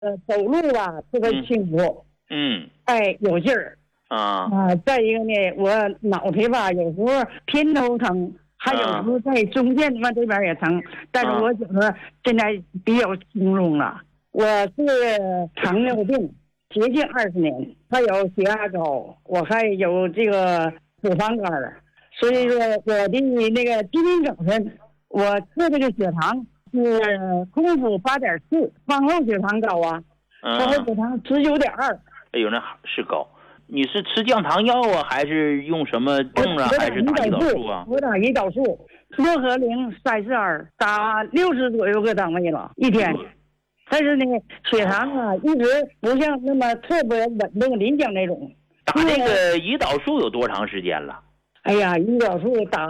走路吧特别轻浮，哎，有劲儿再一个呢，我脑袋吧有时候偏头疼，还有时候在中间嘛这边也疼，但是我觉得现在比较轻松了。我是糖尿病，接近20年，还有血压高，我还有这个脂肪肝，所以说我的那个今天早晨我测这个血糖是空腹8.4，饭后血糖高啊，饭后血糖19.2。 哎呦，那是高。你是吃降糖药啊，还是用什么症啊，还是打胰岛素啊？ 我打胰岛素，洛合灵342，打60左右个单位了一天。但是呢，血糖啊一直不像那么特别稳定理想那种。 打这个胰岛素有多长时间了？ 哎呀，胰岛素打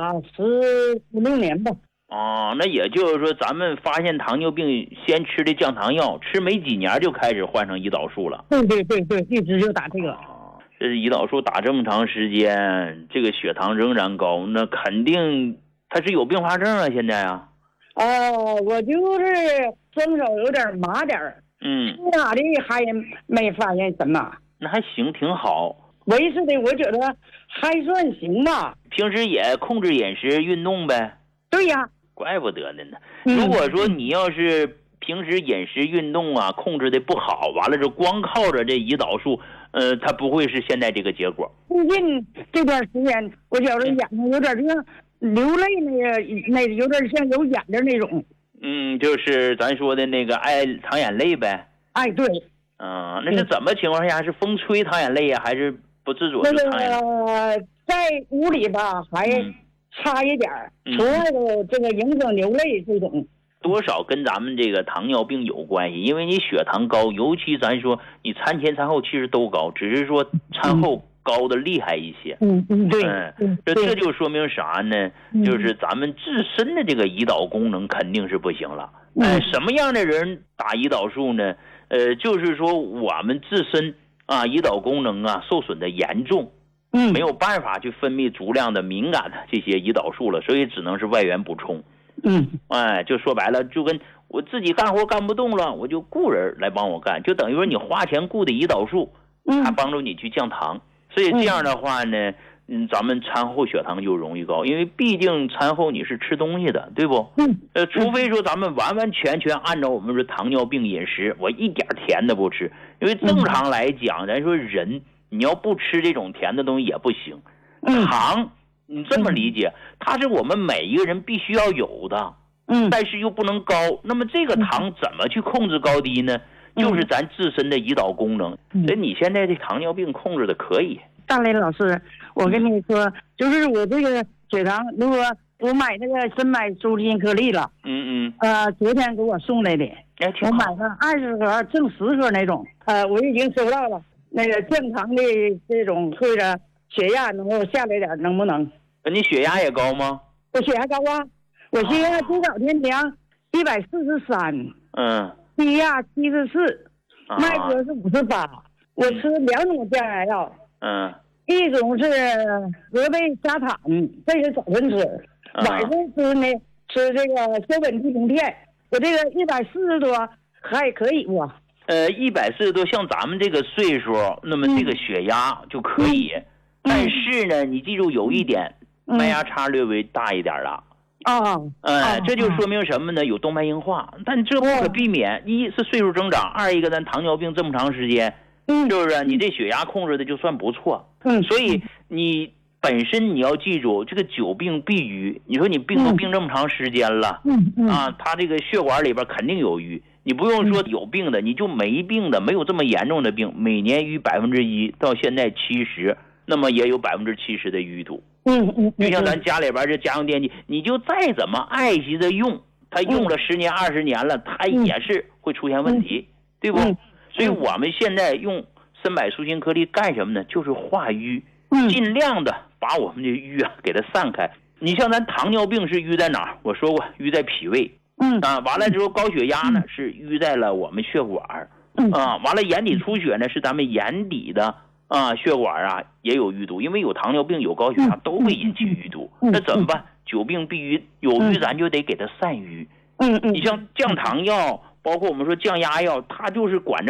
15、16年吧。 哦，那也就是说，咱们发现糖尿病先吃的降糖药，吃没几年就开始换成胰岛素了。 对，一直就打这个。 这胰岛素打这么长时间，这个血糖仍然高，那肯定他是有并发症啊！现在啊。 我就是双手有点麻点儿，其他的还没发现什么。 那还行，挺好。 维持的我觉得还算行吧。 平时也控制饮食、运动呗。 对呀。 怪不得呢。如果说你要是平时饮食运动啊控制的不好，完了就光靠着这胰岛素，它不会是现在这个结果。 最近这段时间，我觉得眼睛有点像流泪那有点像有眼的那种。 就是咱说的那个淌眼泪呗。 哎，对。 那是怎么情况下？是风吹淌眼泪呀，还是不自主就淌眼泪？ 在屋里吧，还差一点，除外的这个影响流泪这种。 多少跟咱们这个糖尿病有关系，因为你血糖高，尤其咱说你餐前餐后其实都高，只是说餐后高的厉害一些。这就说明啥呢？就是咱们自身的这个胰岛功能肯定是不行了。什么样的人打胰岛素呢？就是说我们自身胰岛功能受损的严重，没有办法去分泌足量的敏感的这些胰岛素了，所以只能是外源补充。就说白了，就跟我自己干活干不动了，我就雇人来帮我干，就等于说你花钱雇的胰岛素，它帮助你去降糖。所以这样的话呢，咱们餐后血糖就容易高，因为毕竟餐后你是吃东西的，对不？除非说咱们完完全全按照我们说糖尿病饮食，我一点甜的不吃，因为正常来讲，咱说人你要不吃这种甜的东西也不行。糖你这么理解，它是我们每一个人必须要有的，但是又不能高。那么这个糖怎么去控制高低呢？就是咱自身的胰岛功能。所以你现在这糖尿病控制的可以。 大雷老师，我跟你说，就是我这个血糖，如果我买那个深买舒心颗粒了，昨天给我送来的，我买了20盒，挣10盒那种，我已经收到了。那个降糖的这种，或者血压能够下来点，能不能？ 你血压也高吗？ 我血压高啊，我血压多少天量143，低压74，脉搏是58。我吃2种降压药，一种是河贝沙坦，这是早晨吃，晚上吃呢吃这个小本地平片。我这个140多还可以不 ？140多，像咱们这个岁数，那么这个血压就可以。但是呢，你记住有一点，脉压差略微大一点了。这就说明什么呢？有动脉硬化，但这不可避免。一是岁数增长，二一个咱糖尿病这么长时间，是不是？你这血压控制的就算不错。所以你本身你要记住，这个久病必瘀。你说你病都病这么长时间了，他这个血管里边肯定有瘀。你不用说有病的，你就没病的，没有这么严重的病，每年淤1%到现在70%，那么也有70%的淤堵。就像咱家里边这家用电器，你就再怎么爱惜的用，它用了10年20年了，它也是会出现问题，对不？所以我们现在用深柏舒心颗粒干什么呢？就是化瘀，尽量的把我们的瘀给它散开。你像咱糖尿病是瘀在哪儿？我说过瘀在脾胃，完了之后高血压呢是瘀在了我们血管，完了眼底出血呢是咱们眼底的血管也有淤堵，因为有糖尿病有高血压都会引起淤堵。那怎么办？久病必瘀，有瘀咱就得给它散瘀。你像降糖药， 包括我们说降压药，它就是管着